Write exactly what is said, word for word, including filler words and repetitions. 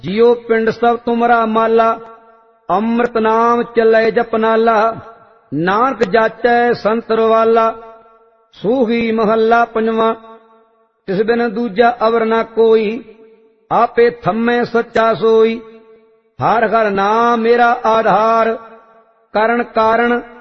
जियो पिंड सब तुमरा माला, अमृत नाम चले जपनाला। नानक जाचै संतर वाला, सूही महला पंजवा। तिस बिन दूजा अवर ना कोई, आपे थम्मे सच्चा सोई। हर हर नाम मेरा आधार, करण कारण